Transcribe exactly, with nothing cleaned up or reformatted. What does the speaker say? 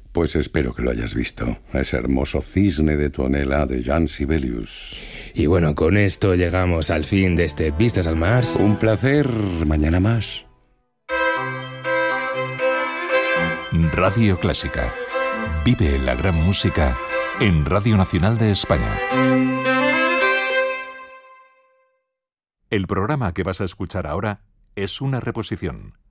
Pues espero que lo hayas visto. Ese hermoso cisne de tonela de Jean Sibelius. Y bueno, con esto llegamos al fin de este Vistas al Mars. Un placer. Mañana más. Radio Clásica. Vive la gran música en Radio Nacional de España. El programa que vas a escuchar ahora es una reposición.